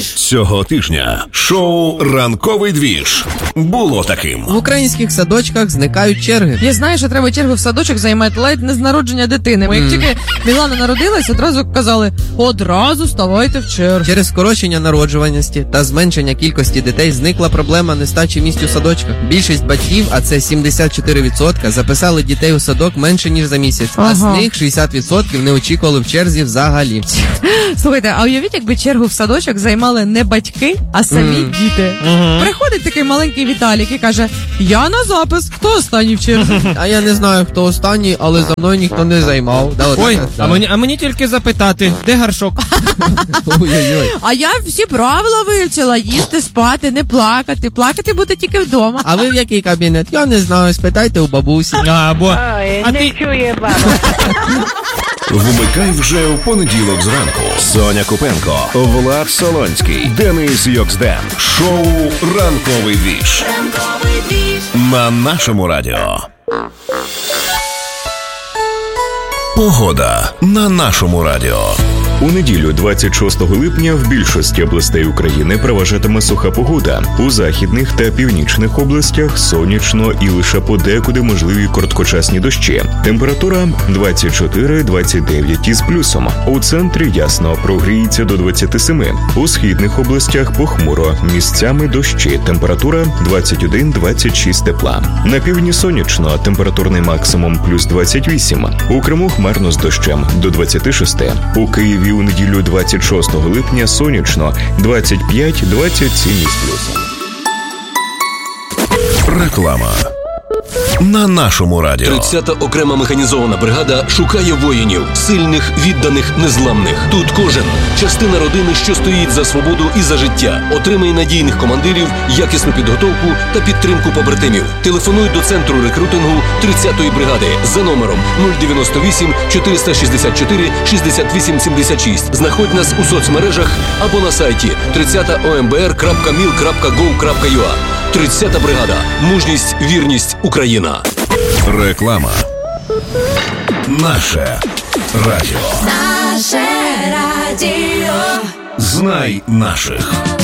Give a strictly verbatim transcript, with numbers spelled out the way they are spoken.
Цього тижня шоу «Ранковий двіж» було таким. В українських садочках зникають черги. Я знаю, що треба чергу в садочок займати ледь не з народження дитини. Бо як тільки Мілана народилась, одразу казали, одразу ставайте в чергу. Через скорочення народжуваності та зменшення кількості дітей зникла проблема нестачі місць у садочках. Більшість батьків, а це сімдесят чотири відсотки, записали дітей у садок менше, ніж за місяць. Ага. А з них шістдесят відсотків не очікували в черзі взагалі. Слухайте, а уявіть, якби чергу в садочок займали не батьки, а самі mm. діти. Mm-hmm. Приходить такий маленький Віталік і каже, я на запис, хто останній в черзі? А я не знаю, хто останній, але за мною ніхто не займав. Да, Ой, так, а, мені, а мені тільки запитати, де горшок? Ой-ой-ой. А я всі правила вивчила, їсти, спати, не плакати. Плакати буде тільки вдома. А ви в який кабінет? Я не знаю, спитайте у бабусі. А, бо... Ой, а не ти... чує баба. Вмикай вже в понеділок зранку. Соня Купенко, Влад Солонський, Денис Йоксден. Шоу «Ранковий двіж». Ранковий двіж. На нашому радіо. Погода на нашому радіо. У неділю двадцять шостого липня в більшості областей України переважатиме суха погода. У західних та північних областях сонячно і лише подекуди можливі короткочасні дощі. Температура двадцять чотири - двадцять дев'ять із плюсом. У центрі ясно, прогріється до двадцяти семи. У східних областях похмуро, місцями дощі. Температура двадцять один - двадцять шість тепла. На півдні сонячно, температурний максимум плюс двадцять вісім. У Криму хмарно з дощем до двадцяти шести. У Києві у неділю двадцять шостого липня сонячно двадцять п'ять - двадцять сім із плюсом. Реклама на нашому радіо. тридцята окрема механізована бригада шукає воїнів, сильних, відданих, незламних. Тут кожен – частина родини, що стоїть за свободу і за життя. Отримай надійних командирів, якісну підготовку та підтримку побратимів. Телефонуй до центру рекрутингу тридцятої бригади за номером нуль дев'яносто вісім чотириста шістдесят чотири шістдесят вісім сімдесят шість. Знаходь нас у соцмережах або на сайті тридцята о ем бе ер крапка міл крапка гов крапка ю а. тридцята бригада. Мужність, вірність, Україна. Реклама. Наше радіо. Наше радіо. Знай наших.